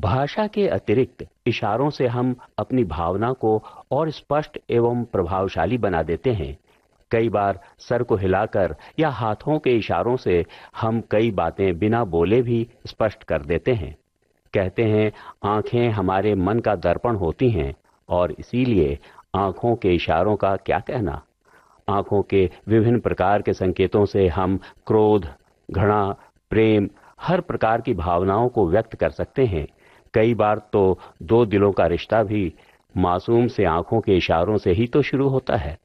भाषा के अतिरिक्त इशारों से हम अपनी भावना को और स्पष्ट एवं प्रभावशाली बना देते हैं। कई बार सर को हिलाकर या हाथों के इशारों से हम कई बातें बिना बोले भी स्पष्ट कर देते हैं। कहते हैं, आंखें हमारे मन का दर्पण होती हैं और इसीलिए आंखों के इशारों का क्या कहना। आंखों के विभिन्न प्रकार के संकेतों से हम क्रोध, घृणा, प्रेम, हर प्रकार की भावनाओं को व्यक्त कर सकते हैं। कई बार तो दो दिलों का रिश्ता भी मासूम से आंखों के इशारों से ही तो शुरू होता है।